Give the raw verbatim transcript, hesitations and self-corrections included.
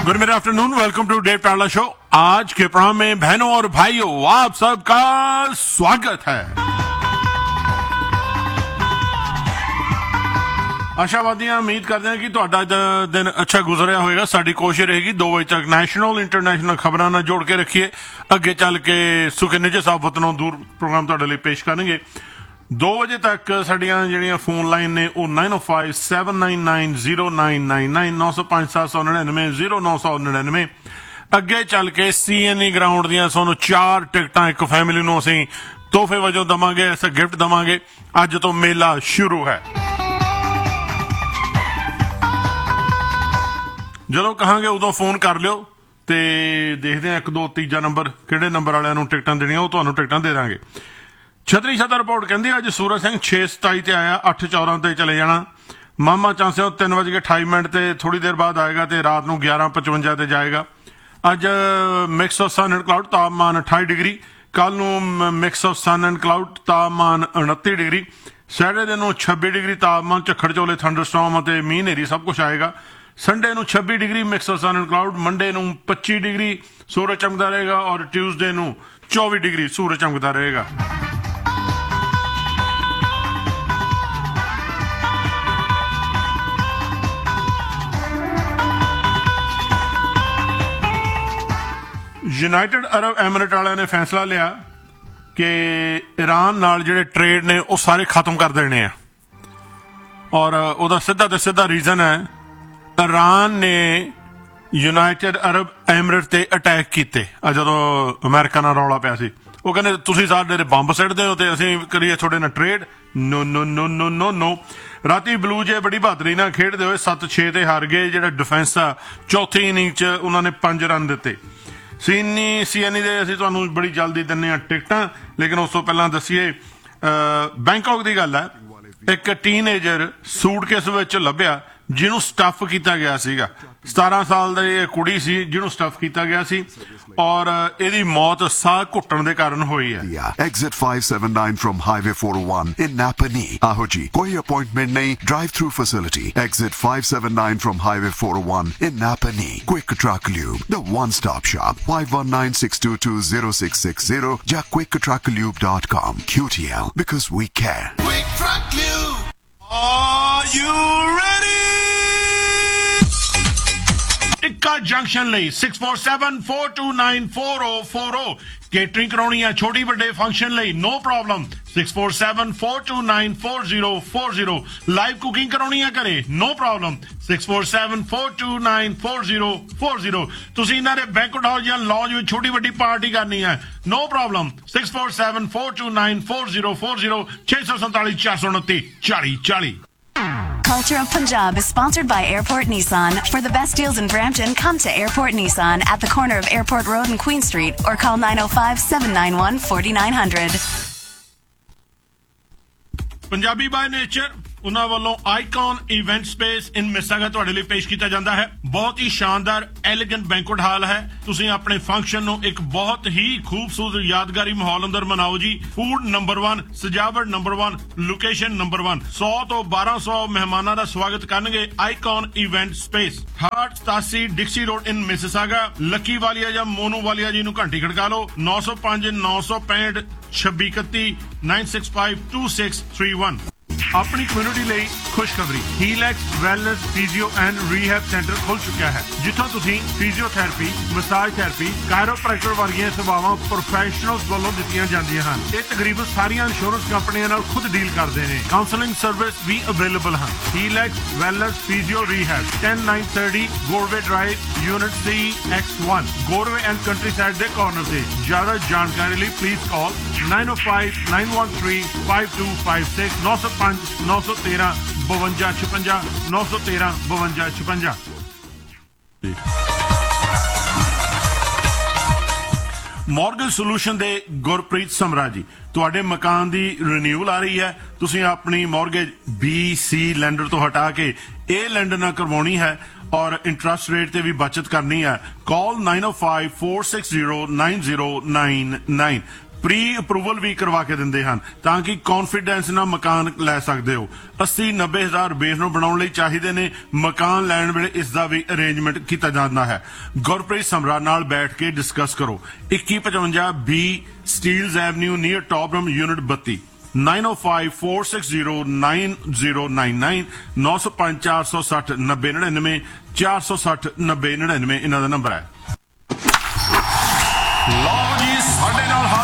Good mid afternoon, welcome to Dave टाला show. आज के प्रोग्राम में बहनों और भाइयों आप सबका स्वागत है। आशावादी हैं, उम्मीद करते हैं कि ਤੁਹਾਡਾ दिन अच्छा गुजरिਆ ਹੋਵੇਗਾ। ਸਾਡੀ ਕੋਸ਼ਿਸ਼ ਰਹੇਗੀ दो ਵਜੇ ਤੱਕ ਨੈਸ਼ਨਲ ਇੰਟਰਨੈਸ਼ਨਲ ਖਬਰਾਂ ਨਾਲ ਜੋੜ ਕੇ ਰੱਖੀਏ। ਅੱਗੇ ਚੱਲ ਕੇ ਸੁਖੇ ਨਿੱਜੇ ਸਾਹਿਬ ਵਤਨੋਂ ਦੂਰ ਪ੍ਰੋਗਰਾਮ ਤੁਹਾਡੇ ਲਈ ਪੇਸ਼ ਕਰਨਗੇ। दो ਵਜੇ ਤੱਕ ਸਾਡੀਆਂ ਜਿਹੜੀਆਂ ਫੋਨ ਲਾਈਨ ਨੇ ਉਹ nine oh five seven nine nine zero nine nine nine ਨੌ ਸੌ ਪੰਜ ਸੱਤ ਸੌ ਨੜਿਨਵੇਂ ਜ਼ੀਰੋ ਨੌ ਸੌ ਨੜਿਨਵੇਂ। ਅੱਗੇ ਚੱਲ ਕੇ ਸੀ ਐਨ ਈ ਗਰਾਊਂਡ ਦੀਆਂ ਸਾਨੂੰ ਚਾਰ ਟਿਕਟਾਂ ਇੱਕ ਫੈਮਿਲੀ ਨੂੰ ਅਸੀਂ ਤੋਹਫੇ ਵਜੋਂ ਦੇਵਾਂਗੇ, ਐਸਾ ਗਿਫਟ ਦੇਵਾਂਗੇ। ਅੱਜ ਤੋਂ ਮੇਲਾ ਸ਼ੁਰੂ ਹੈ। ਜਦੋਂ ਕਹਾਂਗੇ ਉਦੋਂ ਫੋਨ ਕਰ ਲਿਓ ਤੇ ਦੇਖਦੇ ਹਾਂ ਇੱਕ ਦੋ ਤੀਜਾ ਨੰਬਰ ਕਿਹੜੇ ਨੰਬਰ ਵਾਲਿਆਂ ਨੂੰ ਟਿਕਟਾਂ ਦੇਣੀਆਂ, ਉਹ ਤੁਹਾਨੂੰ ਟਿਕਟਾਂ ਦੇ ਦਾਂਗੇ। ਛਤਰੀ ਛਤਰ ਰਿਪੋਰਟ ਕਹਿੰਦੀ ਅੱਜ ਸੂਰਜ ਸਿੰਘ ਛੇ ਸਤਾਈ ਤੇ ਆਇਆ, ਅੱਠ ਚੌਦਾਂ ਤੇ ਚਲੇ ਜਾਣਾ। ਮਾਮਾ ਚਾਂਸਿਓ ਤਿੰਨ ਵਜੇ ਅਠਾਈ ਮਿੰਟ ਤੇ ਥੋੜੀ ਦੇਰ ਬਾਅਦ ਆਏਗਾ ਤੇ ਰਾਤ ਨੂੰ ਗਿਆਰਾਂ ਪਚਵੰਜਾ ਤੇ ਜਾਏਗਾ। ਅੱਜ mix of son and cloud, ਤਾਪਮਾਨ ਅਠਾਈ ਡਿਗਰੀ। ਕੱਲ ਨੂੰ mix of son and cloud, ਤਾਪਮਾਨ ਉਨੱਤੀ ਡਿਗਰੀ। ਸੈਟਰਡੇ ਨੂੰ ਛੱਬੀ ਡਿਗਰੀ ਤਾਪਮਾਨ, ਝੱਖੜ ਝੋਲੇ, ਥੰਡਰਸਟਾਰਮ ਅਤੇ ਮੀਂਹ ਹਨੇਰੀ ਸਭ ਕੁਝ ਆਏਗਾ। ਸੰਡੇ ਨੂੰ ਛੱਬੀ degree mix of son and cloud. Monday ਨੂੰ ਪੱਚੀ ਡਿਗਰੀ ਸੂਰਜ ਚਮਕਦਾ ਰਹੇਗਾ ਔਰ ਟਿਊਜ਼ਡੇ ਨੂੰ ਚੌਵੀ ਡਿਗਰੀ ਸੂਰਜ ਚਮਕਦਾ ਰਹੇਗਾ। ਯੂਨਾਈਟਿਡ ਅਰਬ ਐਮਿਰੇਟ ਵਾਲਿਆਂ ਨੇ ਫੈਸਲਾ ਲਿਆ ਕਿ ਈਰਾਨ ਨਾਲ ਜਿਹੜੇ ਟ੍ਰੇਡ ਨੇ ਉਹ ਸਾਰੇ ਖਤਮ ਕਰ ਦੇਣੇ ਆ ਔਰ ਉਹਦਾ ਸਿੱਧਾ ਤੇ ਸਿੱਧਾ ਰੀਜ਼ਨ ਹੈ ਈਰਾਨ ਨੇ ਯੂਨਾਈਟਿਡ ਅਰਬ ਐਮਿਰੇਟ ਤੇ ਅਟੈਕ ਕੀਤੇ। ਆ ਜਦੋਂ ਅਮਰੀਕਾ ਨਾਲ ਰੌਲਾ ਪਿਆ ਸੀ, ਉਹ ਕਹਿੰਦੇ ਤੁਸੀਂ ਸਾਡੇ ਬੰਬ ਸਿੱਟਦੇ ਹੋ ਤੇ ਅਸੀਂ ਕਰੀਏ ਤੁਹਾਡੇ ਨਾਲ ਟ੍ਰੇਡ। ਨੋ ਨੋ ਨੋ ਨੋ ਨੋ ਨੋ। ਰਾਤੀ ਬਲੂ ਜੇ ਬੜੀ ਬਹਾਦਰੀ ਨਾਲ ਖੇਡਦੇ ਹੋਏ ਸੱਤ ਛੇ ਤੇ ਹਾਰ ਗਏ। ਜਿਹੜਾ ਡਿਫੈਂਸ ਆ ਚੌਥੀ ਇਨਿੰਗ 'ਚ ਉਹਨਾਂ ਨੇ ਪੰਜ ਰਨ ਦਿੱਤੇ। ਸੀਨੀ ਸੀ ਐਨ ਈ ਦੇ ਅਸੀਂ ਤੁਹਾਨੂੰ ਬੜੀ ਜਲਦੀ ਦਿੰਦੇ ਹਾਂ ਟਿਕਟਾਂ, ਲੇਕਿਨ ਉਸ ਤੋਂ ਪਹਿਲਾਂ ਦੱਸੀਏ ਬੈਂਕਾਕ ਦੀ ਗੱਲ ਹੈ। ਇੱਕ ਟੀਨਏਜਰ ਸੂਟਕੇਸ ਵਿੱਚ ਲੱਭਿਆ ਜਿਹਨੂੰ ਸਟੱਫ ਕੀਤਾ ਗਿਆ ਸੀਗਾ। ਸਤਾਰਾਂ ਸਾਲ ਦੀ ਇਹ ਕੁੜੀ ਸੀ ਜਿਹਨੂੰ ਸਟੱਫ ਕੀਤਾ ਗਿਆ ਸੀ ਔਰ ਇਹਦੀ ਮੌਤ ਸਾਹ ਘੁੱਟਣ ਦੇ ਕਾਰਨ ਹੋਈ ਹੈ। Exit five seven nine from Highway four oh one in Napani. ਆਹੋ ਜੀ, ਕੋਈ ਅਪਾਇੰਟਮੈਂਟ ਨਹੀਂ, drive through facility. Exit five seven nine from Highway four oh one in Napani. Quick Truck Lube, the one-stop shop. five one nine six two two zero six six zero ਜਾਂ quick truck lube dot com. Q T L, because we care. Quick Truck Lube. Are you ready? Tikka junction ਲਈ six four seven four two nine four oh four oh। Catering ਕਰਾਉਣੀ ਹੈ ਛੋਟੀ ਵੱਡੇ function ਲਈ, no problem. six four seven four two nine four oh four oh। Live cooking ਕਰਾਉਣੀ ਹੈ ਘਰੇ, no problem. six four seven four two nine four oh four oh। ਤੁਸੀਂ ਇਹਨਾਂ ਦੇ ਬੈਂਕਟ ਹਾਲ ਜਾਂ ਲੌਂਜ ਵਿੱਚ ਛੋਟੀ ਵੱਡੀ ਪਾਰਟੀ ਕਰਨੀ ਹੈ, no problem. six four seven four two nine four oh four oh ਛੇ ਸੌ ਸੰਤਾਲੀ ਚਾਰ ਸੌ ਉਨੱਤੀ ਚਾਲੀ ਚਾਲੀ। Culture of Punjab is sponsored by Airport Nissan. For the best deals in Brampton, come to Airport Nissan at the corner of Airport Road and Queen Street or call nine oh five seven nine one four nine zero zero. Punjabi by nature ਉਹਨਾਂ ਵੱਲੋਂ icon event space ਇਨ ਮਿਸਾਗਾ ਤੁਹਾਡੇ ਲਈ ਪੇਸ਼ ਕੀਤਾ ਜਾਂਦਾ ਹੈ। ਬਹੁਤ ਹੀ ਸ਼ਾਨਦਾਰ ਐਲੀਗੈਂਟ ਬੈਂਕੁਏਟ ਹਾਲ ਹੈ। ਤੁਸੀਂ ਆਪਣੇ ਫੰਕਸ਼ਨ ਨੂੰ ਇੱਕ ਬਹੁਤ ਹੀ ਖੂਬਸੂਰਤ ਯਾਦਗਾਰੀ ਮਾਹੌਲ ਅੰਦਰ ਮਨਾਓ ਜੀ। ਫੂਡ ਨੰਬਰ ਇੱਕ, ਸਜਾਵਟ ਨੰਬਰ ਇੱਕ, ਲੋਕੇਸ਼ਨ ਨੰਬਰ ਇੱਕ। ਸੌ ਤੋਂ ਬਾਰਾਂ ਸੌ ਮਹਿਮਾਨਾਂ ਦਾ ਸਵਾਗਤ ਕਰਨਗੇ ਆਈਕਨ ਇਵੈਂਟ ਸਪੇਸ। ਹਾਰਟ ਸਤਾਸੀ ਡਿਕਸੀ ਰੋਡ ਇਨ ਮਿਸਿਸਾਗਾ। ਲੱਕੀ ਵਾਲੀਆ ਜਾਂ ਮੋਨੂ ਵਾਲੀਆ ਜੀ ਨੂੰ ਘੰਟੀ ਖੜਕਾ ਲਓ। ਨੌ ਸੌ ਪੰਜ ਨੌ ਸੌ ਪੈਂਹਠ ਛੱਬੀ ਇਕੱਤੀ nine six five two six three one। ਆਪਣੀ ਕਮਿਊਨਿਟੀ ਲਈ ਖੁਸ਼ਖਬਰੀ, ਹੀਲੈਕਸ wellness physio and rehab centre ਖੁੱਲ ਚੁੱਕਿਆ ਹੈ, ਜਿੱਥੋਂ ਤੁਸੀਂ ਫਿਜ਼ੀਓਥੈਰੇਪੀ, ਮਸਾਜ ਥੈਰੇਪੀ, ਕਾਇਰੋਪ੍ਰੈਕਟਰ ਵਰਗੀਆਂ ਸੇਵਾਵਾਂ ਪ੍ਰੋਫੈਸ਼ਨਲਸ ਵੱਲੋਂ ਦਿੱਤੀਆਂ ਜਾਂਦੀਆਂ ਹਨ। ਇਹ ਤਕਰੀਬਨ ਸਾਰੀਆਂ ਇੰਸ਼ੋਰੈਂਸ ਕੰਪਨੀਆਂ ਨਾਲ ਖੁਦ ਡੀਲ ਕਰਦੇ ਨੇ। ਕਾਉਂਸਲਿੰਗ ਸਰਵਿਸ ਵੀ ਅਵੇਲੇਬਲ ਹਨ। ਹੀਲੈਕਸ wellness physio rehab ten nine thirty ਗੋਰਵੇ drive, unit C X one, ਗੋਰਵੇ and country side ਦੇ ਕਾਰਨਰ ਤੇ। ਜ਼ਿਆਦਾ ਜਾਣਕਾਰੀ ਲਈ please call nine oh five nine one three five two five six ਨੌ ਸੌ ਪੰਜ ਨੌ ਸੌ ਤੇਰਾਂ ਬਵੰਜਾ ਛਪੰਜਾ ਨੌ ਸੌ ਤੇਰਾਂ ਬਵੰਜਾ ਛਪੰਜਾ। ਮੌਰਗੇਜ ਸੋਲੂਸ਼ਨ ਦੇ ਗੁਰਪ੍ਰੀਤ ਸਮਰਾ ਜੀ, ਤੁਹਾਡੇ ਮਕਾਨ ਦੀ ਰੀਨਿਊਅਲ ਆ ਰਹੀ ਹੈ। ਤੁਸੀਂ ਆਪਣੀ ਮੌਰਗੇਜ ਬੀ ਸੀ ਲੈਂਡਰ ਤੋਂ ਹਟਾ ਕੇ ਇਹ ਲੈਂਡਰ ਨਾਲ ਕਰਵਾਉਣੀ ਹੈ ਔਰ ਇੰਟਰਸਟ ਰੇਟ ਤੇ ਵੀ ਬਚਤ ਕਰਨੀ ਹੈ। ਕਾਲ nine oh five four six zero nine zero nine nine। Pre approval ਵੀ ਕਰਵਾ ਕੇ ਦਿੰਦੇ ਹਨ ਤਾਂ ਕਿ ਕੌਨਫੀਡੈਂਸ ਨਾਲ ਮਕਾਨ ਲੈ ਸਕਦੇ ਹੋ। अस्सी नब्बे हज़ार बेस ਨੂੰ ਬਣਾਉਣ ਲਈ ਚਾਹੀਦੇ ਨੇ। ਮਕਾਨ ਲੈਣ ਵੇਲੇ ਇਸ ਦਾ ਵੀ ਅਰੇਂਜਮੈਂਟ ਕੀਤਾ ਜਾਂਦਾ ਹੈ। ਗੁਰਪ੍ਰੀਤ ਸਮਰਾ ਨਾਲ ਬੈਠ ਕੇ ਡਿਸਕਸ ਕਰੋ। ਇੱਕੀ ਪਚਵੰਜਾ ਬੀ ਸਟੀਲਜ਼ ਐਵਨਿਊ ਨੀਅਰ ਟੌਪਰਮ ਯੂਨਿਟ ਬੱਤੀ nine oh five four six zero nine zero nine nine नौ सौ पाँच चार सौ साठ नब्बे नड़िनवे चार सौ साठ नब्बे नड़िनवे ਇਹਨਾਂ ਦਾ ਨੰਬਰ ਹੈ। ਲਓ ਜੀ ਸਾਡੇ ਨਾਲ